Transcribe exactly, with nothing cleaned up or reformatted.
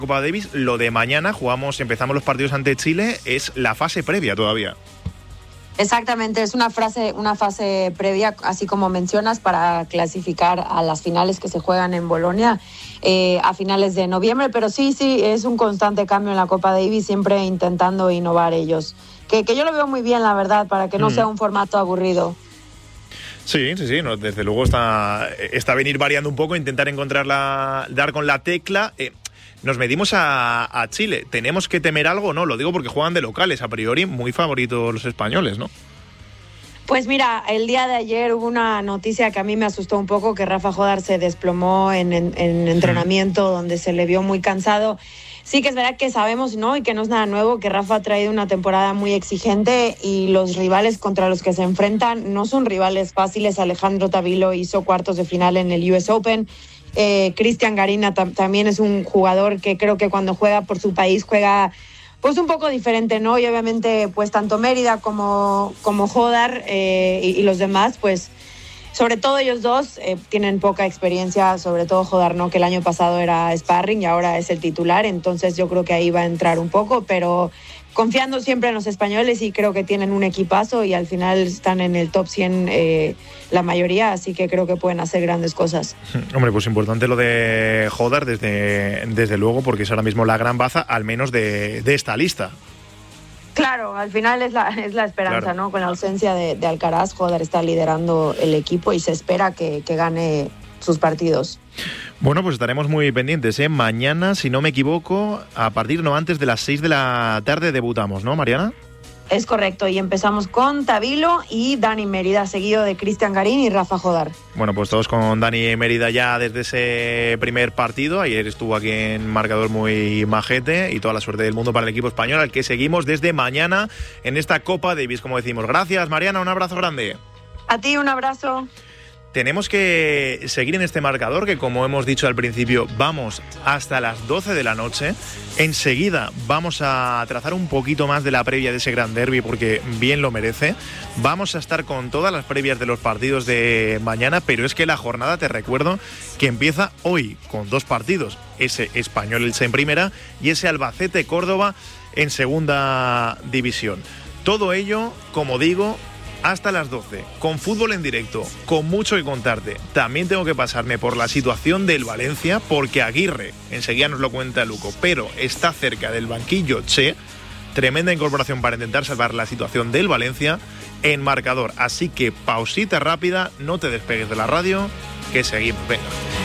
Copa Davis, lo de mañana, jugamos, empezamos los partidos ante Chile, es la fase previa todavía. Exactamente, es una fase, una fase previa, así como mencionas, para clasificar a las finales que se juegan en Bolonia eh, a finales de noviembre, pero sí, sí, es un constante cambio en la Copa Davis, siempre intentando innovar ellos, que, que yo lo veo muy bien, la verdad, para que no mm. sea un formato aburrido. Sí, sí, sí, no, desde luego está, está venir variando un poco, intentar encontrarla, dar con la tecla. Eh, nos medimos a, a Chile, ¿tenemos que temer algo o no? Lo digo porque juegan de locales, a priori muy favoritos los españoles, ¿no? Pues mira, el día de ayer hubo una noticia que a mí me asustó un poco, que Rafa Jódar se desplomó en, en, en entrenamiento, mm. donde se le vio muy cansado. Sí que es verdad que sabemos, ¿no?, y que no es nada nuevo, que Rafa ha traído una temporada muy exigente y los rivales contra los que se enfrentan no son rivales fáciles. Alejandro Tavilo hizo cuartos de final en el U S Open. Eh, Cristian Garín tam- también es un jugador que creo que cuando juega por su país juega pues un poco diferente, ¿no? Y obviamente pues tanto Mérida como, como Jódar eh, y, y los demás, pues sobre todo ellos dos eh, tienen poca experiencia, sobre todo Jódar, ¿no?, que el año pasado era sparring y ahora es el titular, entonces yo creo que ahí va a entrar un poco, pero confiando siempre en los españoles, y creo que tienen un equipazo y al final están en el top cien eh, la mayoría, así que creo que pueden hacer grandes cosas. Hombre, pues importante lo de Jódar desde, desde luego, porque es ahora mismo la gran baza, al menos de, de esta lista. Claro, al final es la, es la esperanza, claro. ¿no? Con la ausencia de, de Alcaraz, Jódar está liderando el equipo y se espera que, que gane sus partidos. Bueno, pues estaremos muy pendientes, ¿eh? Mañana, si no me equivoco, a partir, no antes de las seis de la tarde debutamos, ¿no, Mariana? Es correcto, y empezamos con Tavilo y Dani Mérida, seguido de Cristian Garín y Rafa Jódar. Bueno, pues todos con Dani Mérida ya desde ese primer partido. Ayer estuvo aquí en marcador muy majete, y toda la suerte del mundo para el equipo español, al que seguimos desde mañana en esta Copa Davis, como decimos. Gracias, Mariana, un abrazo grande. A ti un abrazo. Tenemos que seguir en este marcador, que como hemos dicho al principio, vamos hasta las doce de la noche. Enseguida vamos a trazar un poquito más de la previa de ese gran derbi, porque bien lo merece. Vamos a estar con todas las previas de los partidos de mañana, pero es que la jornada, te recuerdo, que empieza hoy con dos partidos. Ese Español-Elche en primera y ese Albacete-Córdoba en segunda división. Todo ello, como digo, hasta las doce, con fútbol en directo, con mucho que contarte. También tengo que pasarme por la situación del Valencia, porque Aguirre, enseguida nos lo cuenta Luco, pero está cerca del banquillo Che. Tremenda incorporación para intentar salvar la situación del Valencia en marcador. Así que pausita rápida, no te despegues de la radio, que seguimos, venga.